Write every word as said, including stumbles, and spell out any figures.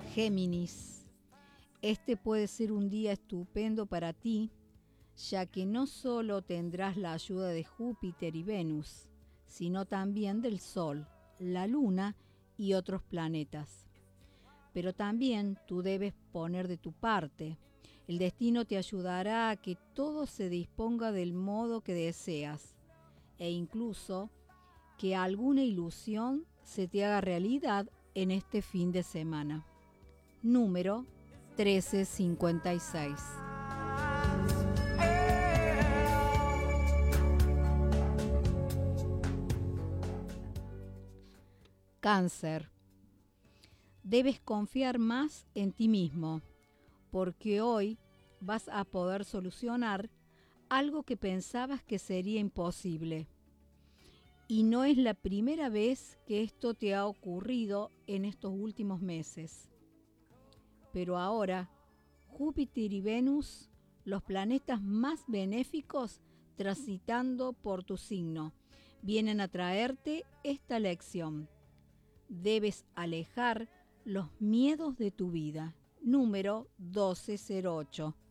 Géminis, este puede ser un día estupendo para ti, ya que no solo tendrás la ayuda de Júpiter y Venus, sino también del Sol, la Luna y otros planetas. Pero también tú debes poner de tu parte. El destino te ayudará a que todo se disponga del modo que deseas, e incluso que alguna ilusión se te haga realidad en este fin de semana. Número trece cincuenta y seis. Cáncer. Debes confiar más en ti mismo, porque hoy vas a poder solucionar algo que pensabas que sería imposible. Y no es la primera vez que esto te ha ocurrido en estos últimos meses. Pero ahora, Júpiter y Venus, los planetas más benéficos transitando por tu signo, vienen a traerte esta lección. Debes alejar los miedos de tu vida. Número doce cero ocho.